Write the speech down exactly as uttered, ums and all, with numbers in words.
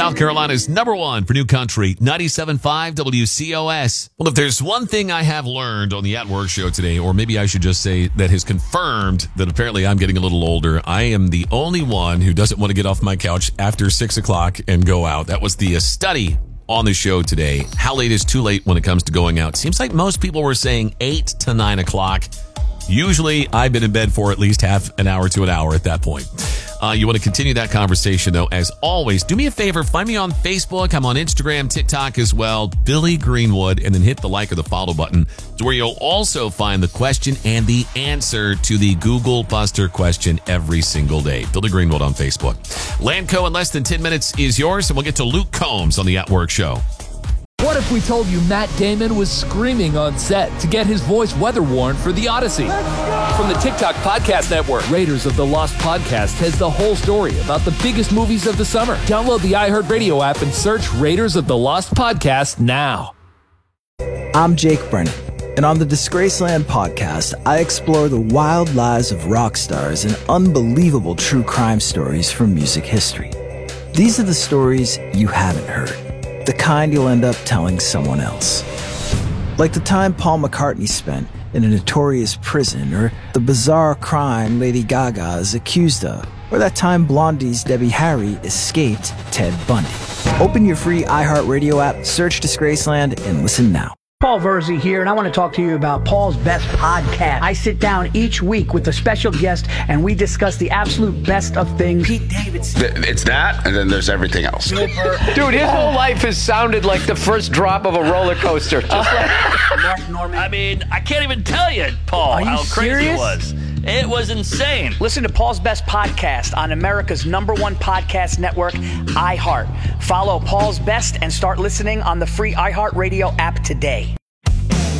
South Carolina's number one for new country, ninety-seven point five W C O S. Well, if there's one thing I have learned on the At Work show today, or maybe I should just say that has confirmed that apparently I'm getting a little older, I am the only one who doesn't want to get off my couch after six o'clock and go out. That was the uh, study on the show today. How late is too late when it comes to going out? Seems like most people were saying eight to nine o'clock. Usually, I've been in bed for at least half an hour to an hour at that point. Uh, you want to continue that conversation, though, as always, do me a favor. Find me on Facebook. I'm on Instagram, TikTok as well, Billy Greenwood, and then hit the like or the follow button to where you'll also find the question and the answer to the Google Buster question every single day. Billy Greenwood on Facebook. Landco in less than ten minutes is yours, and we'll get to Luke Combs on the At Work show. What if we told you Matt Damon was screaming on set to get his voice weather-worn for The Odyssey? From the TikTok Podcast Network, Raiders of the Lost Podcast has the whole story about the biggest movies of the summer. Download the iHeartRadio app and search Raiders of the Lost Podcast now. I'm Jake Brennan, and on the Disgraceland podcast, I explore the wild lives of rock stars and unbelievable true crime stories from music history. These are the stories you haven't heard. The kind you'll end up telling someone else. Like the time Paul McCartney spent in a notorious prison, or the bizarre crime Lady Gaga is accused of, or that time Blondie's Debbie Harry escaped Ted Bundy. Open your free iHeartRadio app, search Disgraceland, and listen now. Paul Verzi here, and I want to talk to you about Paul's Best Podcast. I sit down each week with a special guest, and we discuss the absolute best of things. Pete Davidson. It's that, and then there's everything else. Dude, his whole life has sounded like the first drop of a roller coaster. Just like Mark Norman. I mean, I can't even tell you, Paul, Are you how crazy serious? it was. It was insane. Listen to Paul's Best Podcast on America's number one podcast network, iHeart. Follow Paul's Best and start listening on the free iHeartRadio app today.